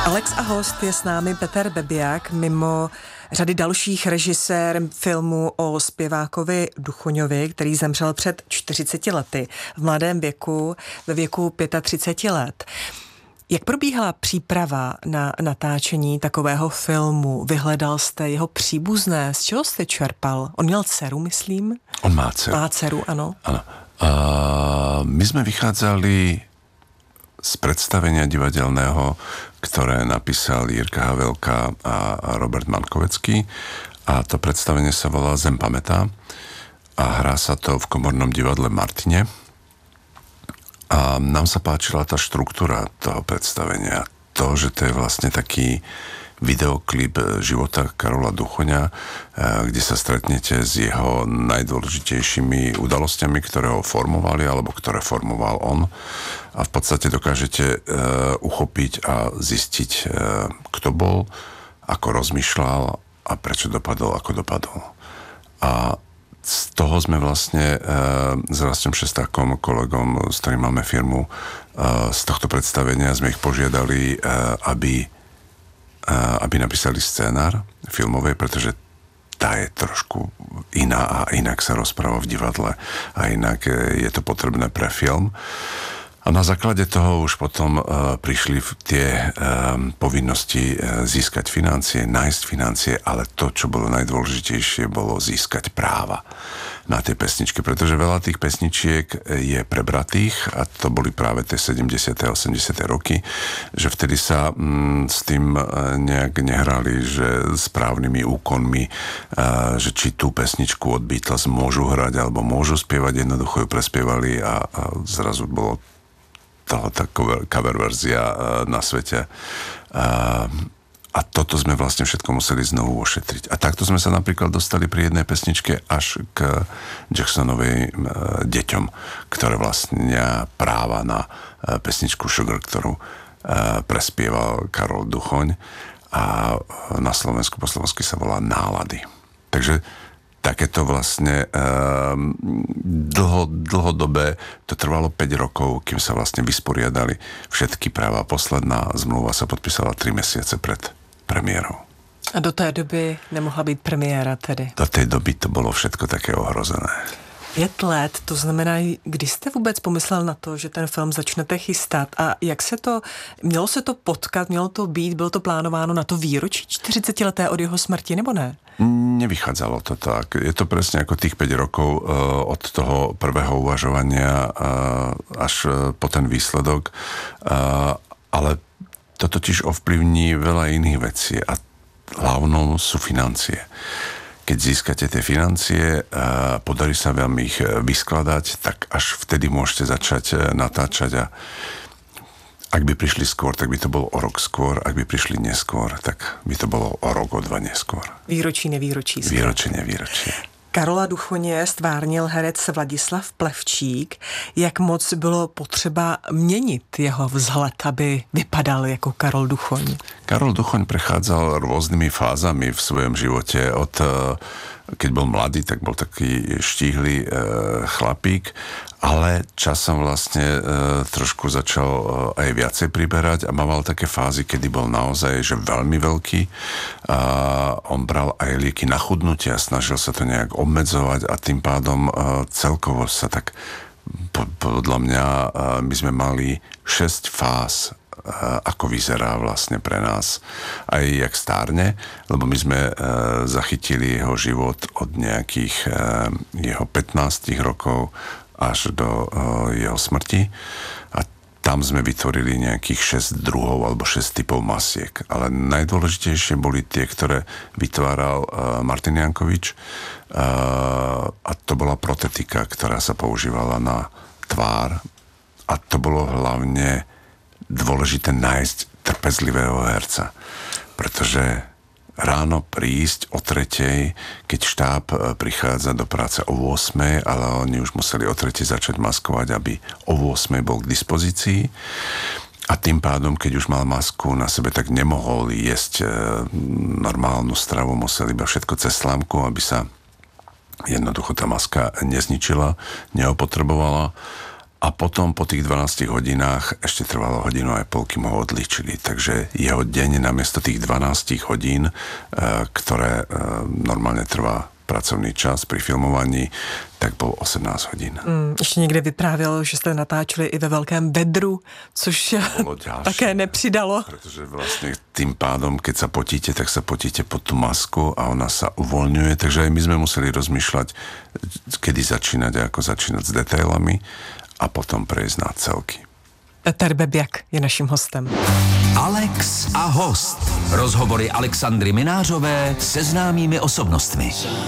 Alex a host je s námi Peter Bebiak, mimo řady dalších režisér filmu o zpěvákovi Duchoňovi, který zemřel před 40 lety v mladém věku, ve věku 35 let. Jak probíhala příprava na natáčení takového filmu? Vyhledal jste jeho příbuzné? Z čeho jste čerpal? On měl dceru, myslím? On má dceru. Má dceru, ano. Áno. My sme vychádzali z predstavenia divadelného, ktoré napísal Jirka Havelka a Robert Mankovecký. A to predstavenie sa volá Zem pamätá a hrá sa to v Komornom divadle v Martine. A nám sa páčila tá štruktúra toho predstavenia. To, že to je vlastne taký videoklip života Karola Duchoňa, kde sa stretnete s jeho najdôležitejšími udalosťami, ktoré ho formovali, alebo ktoré formoval on. A v podstate dokážete uchopiť a zistiť, kto bol, ako rozmýšľal a prečo dopadol, ako dopadol. A z toho sme vlastne s Rastom Šestákom, kolegom, s ktorým máme firmu, z tohto predstavenia sme ich požiadali, aby napísali scénár filmovej, pretože tá je trošku iná a inak sa rozpráva v divadle a inak je to potrebné pre film. A na základe toho už potom prišli tie povinnosti získať financie, nájsť financie, ale to, čo bolo najdôležitejšie, bolo získať práva na tie pesničky, pretože veľa tých pesničiek je prebratých a to boli práve tie 70. a 80. roky, že vtedy sa s tým nejak nehrali, že správnymi úkonmi, že či tú pesničku od Beatles môžu hrať alebo môžu spievať, jednoducho ju prespievali a zrazu bolo toho tá cover verzia na svete. A toto sme vlastne všetko museli znovu ošetriť. A takto sme sa napríklad dostali pri jednej pesničke až k Jacksonovej Deťom, ktoré vlastnia práva na pesničku Sugar, ktorú prespieval Karol Duchoň a na Slovensku po slovensky sa volá Nálady. Takže takéto vlastne dlhodobé, to trvalo 5 rokov, kým sa vlastne vysporiadali všetky práva. Posledná zmluva sa podpísala 3 mesiace pred premiérou. A do té doby nemohla být premiéra tedy? Do té doby to bylo všetko také ohrozené. 5 let, to znamená, kdy jste vůbec pomyslel na to, že ten film začnete chystat a jak se to, mělo se to potkat, mělo to být, bylo to plánováno na to výročí 40leté od jeho smrti, nebo ne? Nevychádzalo to tak. Je to presne ako tých 5 rokov od toho prvého uvažovania až po ten výsledok, ale to totiž ovplyvní veľa iných vecí a hlavnou sú financie. Keď získate tie financie, podarí sa vám ich vyskladať, tak až vtedy môžete začať natáčať a ak by prišli skôr, tak by to bolo o rok skôr, ak by prišli neskôr, tak by to bolo o rok, o 2 neskôr. Výročí, nevýročí. Výročí, nevýročí. Karola Duchoně stvárnil herec Vladislav Plevčík. Jak moc bylo potřeba měnit jeho vzhled, aby vypadal jako Karol Duchoň? Karol Duchoň prechádzal rôznymi fázami v svojom živote. Keď bol mladý, tak bol taký štíhly chlapík, ale časom vlastne trošku začal aj viacej priberať a mával také fázy, kedy bol naozaj že veľmi veľký. A on bral aj lieky na chudnutie a snažil sa to nejak obmedzovať a tým pádom celkovo sa tak podľa mňa my sme mali 6 fáz, ako vyzerá vlastne pre nás aj jak stárne, lebo my sme zachytili jeho život od nejakých jeho 15 rokov až do jeho smrti a tam sme vytvorili nejakých 6 druhov alebo 6 typov masiek. Ale najdôležitejšie boli tie, ktoré vytváral Martin Jankovič a to bola protetika, ktorá sa používala na tvár a to bolo hlavne dôležité nájsť trpezlivého herca, pretože ráno prísť o 3:00, keď štáb prichádza do práce o 8:00, ale oni už museli o 3:00 začať maskovať, aby o 8:00 bol k dispozícii. A tým pádom, keď už mal masku na sebe, tak nemohol jesť normálnu stravu, musel iba všetko cez slámku, aby sa jednoducho tá maska nezničila, neopotrebovala. A potom po tých 12 hodinách ešte trvalo hodinu a pol, kým ho odlíčili. Takže jeho deň namiesto tých 12 hodín, ktoré normálne trvá pracovný čas pri filmovaní, tak bol 18 hodín. Ještě někde vyprávěl, že jste natáčeli i ve velkém vedru, což také nepřidalo. Protože vlastne tým pádom, keď sa potíte, tak sa potíte pod tú masku a ona sa uvoľňuje. Takže aj my sme museli rozmýšľať, kedy začínať a ako začínať s detailami a potom prejsť na celky. Petr Bebiak je naším hostem. Alex a host. Rozhovory Alexandry Minářové se známými osobnostmi.